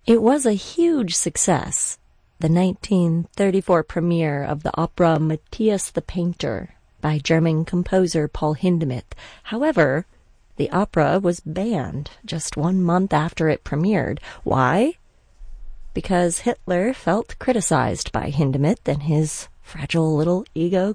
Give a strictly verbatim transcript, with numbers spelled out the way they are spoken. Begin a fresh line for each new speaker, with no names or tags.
It was a huge success, the nineteen thirty-four premiere of the opera Matthias the Painter by German composer Paul Hindemith. However, the opera was banned just one month after it premiered. Why? Because Hitler felt criticized by Hindemith and his fragile little ego